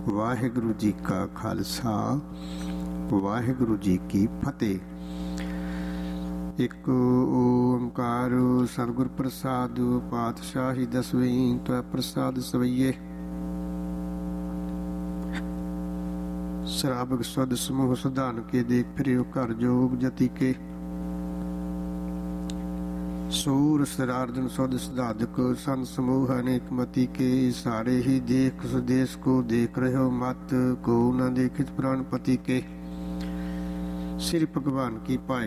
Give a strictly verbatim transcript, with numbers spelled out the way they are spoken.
ਵਾਹਿਗੁਰੂ ਜੀ ਕਾ ਖਾਲਸਾ, ਵਾਹਿਗੁਰੂ ਜੀ ਕੀ ਫਤਿਹ। ਇੱਕ ਓੰਕਾਰ ਸਤਿਗੁਰ ਪ੍ਰਸਾਦ, ਪਾਤਸ਼ਾਹੀ ਦਸਵੀਂ ਤੈ ਪ੍ਰਸਾਦ ਸਵਈਏ। ਸ਼ਰਾਬਕ ਸਦ ਸਮੂਹ ਸਧਾਨ ਕੇ ਦੇਖ ਫਿਰਿਓ ਘਰ ਜੋਗ ਜਤੀ ਕੇ। सूर सरार्जन सद सिद्धाधिक सन समूह अनेक मति के। सारे ही देख सुदेश को देख रहे हो मत को न देखित प्राणपति के। श्री भगवान की पाए